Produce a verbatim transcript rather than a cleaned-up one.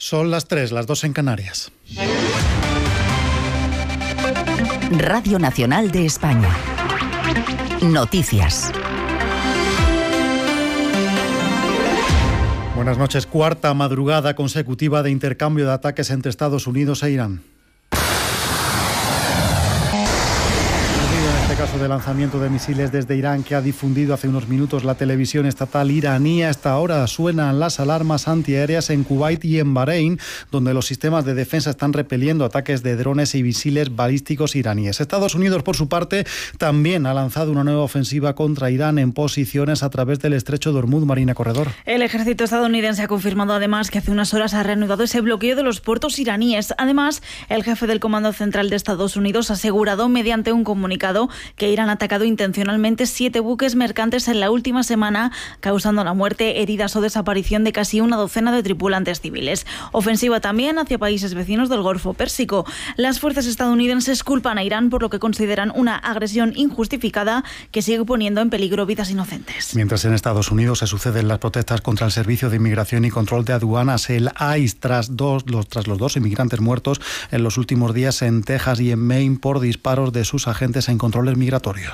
Son las tres, las dos en Canarias. Radio Nacional de España. Noticias. Buenas noches. Cuarta madrugada consecutiva de intercambio de ataques entre Estados Unidos e Irán. Caso de lanzamiento de misiles desde Irán que ha difundido hace unos minutos la televisión estatal iraní. A esta hora suenan las alarmas antiaéreas en Kuwait y en Bahrein, donde los sistemas de defensa están repeliendo ataques de drones y misiles balísticos iraníes. Estados Unidos, por su parte, también ha lanzado una nueva ofensiva contra Irán en posiciones a través del estrecho de Hormuz. Marina Corredor. El ejército estadounidense ha confirmado además que hace unas horas ha reanudado ese bloqueo de los puertos iraníes. Además, el jefe del Comando Central de Estados Unidos ha asegurado mediante un comunicado que Irán ha atacado intencionalmente siete buques mercantes en la última semana, causando la muerte, heridas o desaparición de casi una docena de tripulantes civiles. Ofensiva también hacia países vecinos del Golfo Pérsico. Las fuerzas estadounidenses culpan a Irán por lo que consideran una agresión injustificada que sigue poniendo en peligro vidas inocentes. Mientras en Estados Unidos se suceden las protestas contra el Servicio de Inmigración y Control de Aduanas, el I C E, tras, dos, los, tras los dos inmigrantes muertos en los últimos días en Texas y en Maine por disparos de sus agentes en controles migratorios.